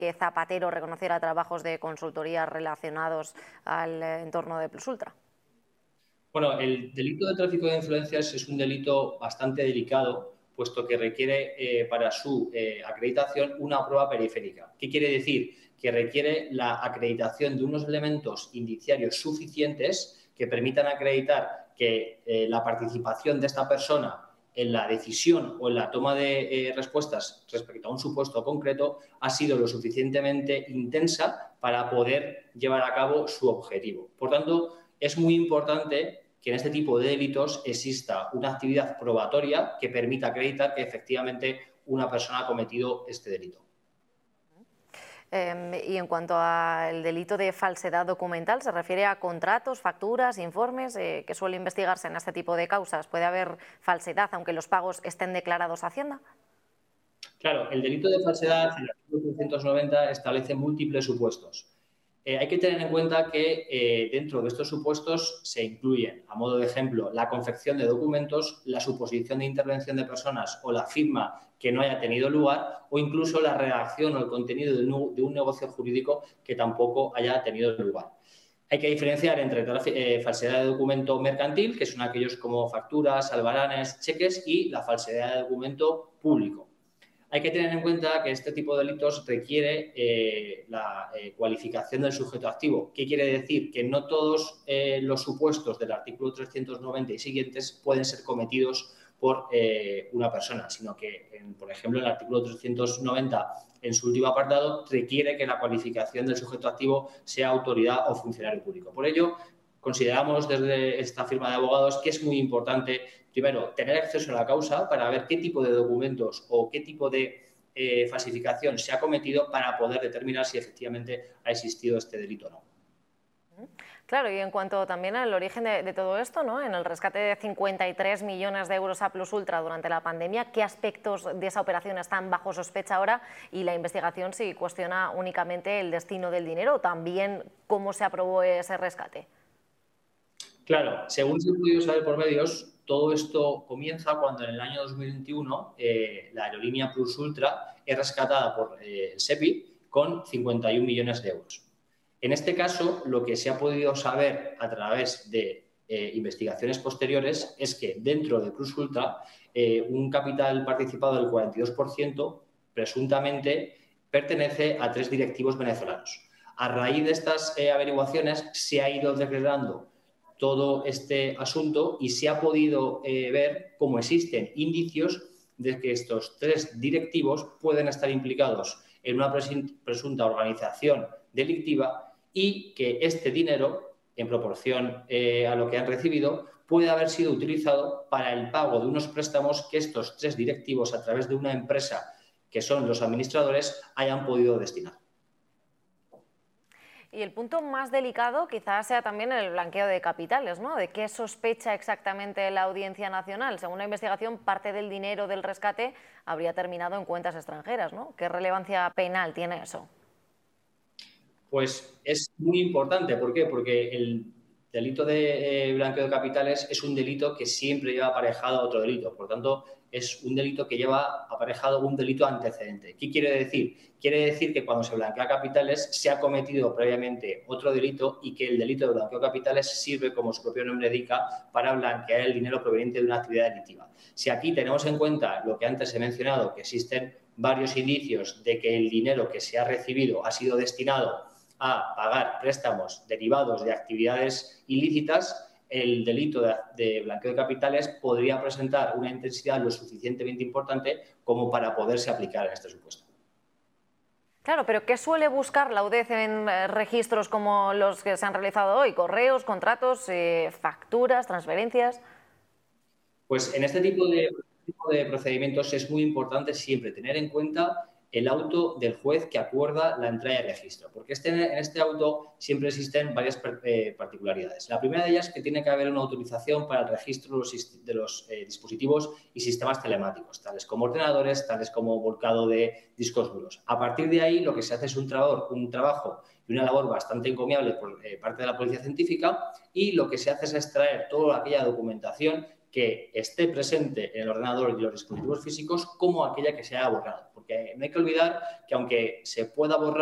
que Zapatero reconociera trabajos de consultoría relacionados al entorno de Plus Ultra? Bueno, el delito de tráfico de influencias es un delito bastante delicado, puesto que requiere para su acreditación una prueba periférica. ¿Qué quiere decir? Que requiere la acreditación de unos elementos indiciarios suficientes que permitan acreditar que la participación de esta persona en la decisión o en la toma de respuestas respecto a un supuesto concreto ha sido lo suficientemente intensa para poder llevar a cabo su objetivo. Por tanto, es muy importante que en este tipo de delitos exista una actividad probatoria que permita acreditar que efectivamente una persona ha cometido este delito. Y en cuanto al delito de falsedad documental, ¿se refiere a contratos, facturas, informes que suele investigarse en este tipo de causas? ¿Puede haber falsedad aunque los pagos estén declarados a Hacienda? Claro, el delito de falsedad, en el artículo 390, establece múltiples supuestos. Hay que tener en cuenta que dentro de estos supuestos se incluyen, a modo de ejemplo, la confección de documentos, la suposición de intervención de personas o la firma que no haya tenido lugar o incluso la redacción o el contenido de un negocio jurídico que tampoco haya tenido lugar. Hay que diferenciar entre falsedad de documento mercantil, que son aquellos como facturas, albaranes, cheques, y la falsedad de documento público. Hay que tener en cuenta que este tipo de delitos requiere la cualificación del sujeto activo. ¿Qué quiere decir? Que no todos los supuestos del artículo 390 y siguientes pueden ser cometidos por una persona, sino que, por ejemplo, el artículo 390, en su último apartado, requiere que la cualificación del sujeto activo sea autoridad o funcionario público. Por ello, consideramos desde esta firma de abogados que es muy importante, primero, tener acceso a la causa para ver qué tipo de documentos o qué tipo de falsificación se ha cometido para poder determinar si efectivamente ha existido este delito o no. Claro, y en cuanto también al origen de todo esto, ¿no? En el rescate de 53 millones de euros a Plus Ultra durante la pandemia, ¿qué aspectos de esa operación están bajo sospecha ahora? Y la investigación si cuestiona únicamente el destino del dinero o también cómo se aprobó ese rescate. Claro, según se ha podido saber por medios, todo esto comienza cuando en el año 2021 la aerolínea Plus Ultra es rescatada por el SEPI con 51 millones de euros. En este caso, lo que se ha podido saber a través de investigaciones posteriores es que dentro de Plus Ultra un capital participado del 42% presuntamente pertenece a 3 directivos venezolanos. A raíz de estas averiguaciones se ha ido declarando todo este asunto y se ha podido ver cómo existen indicios de que estos 3 directivos pueden estar implicados en una presunta organización delictiva y que este dinero, en proporción a lo que han recibido, puede haber sido utilizado para el pago de unos préstamos que estos 3 directivos, a través de una empresa que son los administradores, hayan podido destinar. Y el punto más delicado quizás sea también el blanqueo de capitales, ¿no? ¿De qué sospecha exactamente la Audiencia Nacional? Según la investigación, parte del dinero del rescate habría terminado en cuentas extranjeras, ¿no? ¿Qué relevancia penal tiene eso? Pues es muy importante. ¿Por qué? Porque el delito de blanqueo de capitales es un delito que siempre lleva aparejado a otro delito. Por tanto, es un delito que lleva aparejado un delito antecedente. ¿Qué quiere decir? Quiere decir que cuando se blanquea capitales se ha cometido previamente otro delito y que el delito de blanqueo de capitales sirve, como su propio nombre indica, para blanquear el dinero proveniente de una actividad delictiva. Si aquí tenemos en cuenta lo que antes he mencionado, que existen varios indicios de que el dinero que se ha recibido ha sido destinado a pagar préstamos derivados de actividades ilícitas, el delito de blanqueo de capitales podría presentar una intensidad lo suficientemente importante como para poderse aplicar en este supuesto. Claro, pero ¿qué suele buscar la UDEF en registros como los que se han realizado hoy? ¿Correos, contratos, facturas, transferencias? Pues en este tipo de procedimientos es muy importante siempre tener en cuenta el auto del juez que acuerda la entrada de registro, porque en este auto siempre existen varias particularidades. La primera de ellas es que tiene que haber una autorización para el registro de los dispositivos y sistemas telemáticos, tales como ordenadores, tales como volcado de discos duros. A partir de ahí, lo que se hace es un trabajo y una labor bastante encomiable por parte de la Policía Científica, y lo que se hace es extraer toda aquella documentación que esté presente en el ordenador y los dispositivos físicos como aquella que se haya borrado. Porque no hay que olvidar que aunque se pueda borrar